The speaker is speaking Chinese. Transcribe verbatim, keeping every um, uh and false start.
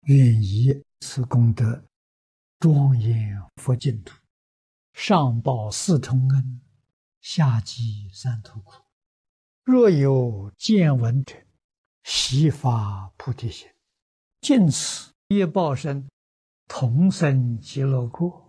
愿以此功德庄严佛净土，上报四重恩，下济三途苦。若有见闻者，悉发菩提心，尽此业报身，同生极乐国。